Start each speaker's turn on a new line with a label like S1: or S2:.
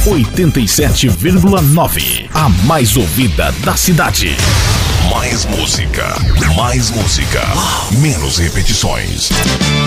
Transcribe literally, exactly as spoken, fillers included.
S1: oitenta e sete vírgula nove. A mais ouvida da cidade.
S2: Mais música, mais música, menos repetições.